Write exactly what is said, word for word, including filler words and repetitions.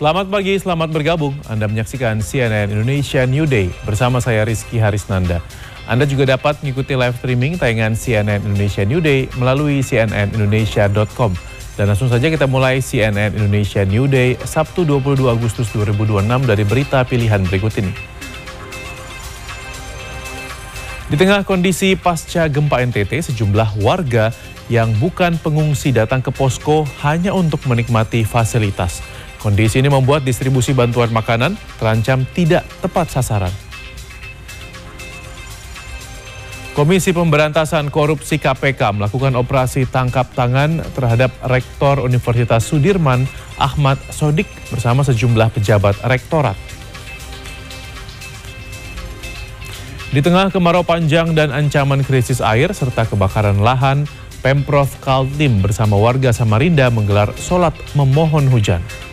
Selamat pagi, selamat bergabung. Anda menyaksikan C N N Indonesia New Day bersama saya Rizky Harisnanda. Anda juga dapat mengikuti live streaming tayangan C N N Indonesia New Day melalui c n n indonesia dot com. Dan langsung saja kita mulai C N N Indonesia New Day Sabtu dua puluh dua Agustus dua ribu dua puluh enam dari berita pilihan berikut ini. Di tengah kondisi pasca gempa N T T, sejumlah warga yang bukan pengungsi datang ke posko hanya untuk menikmati fasilitas. Kondisi ini membuat distribusi bantuan makanan terancam tidak tepat sasaran. Komisi Pemberantasan Korupsi K P K melakukan operasi tangkap tangan terhadap Rektor Universitas Sudirman, Ahmad Sodik, bersama sejumlah pejabat rektorat. Di tengah kemarau panjang dan ancaman krisis air serta kebakaran lahan, Pemprov Kaltim bersama warga Samarinda menggelar sholat memohon hujan.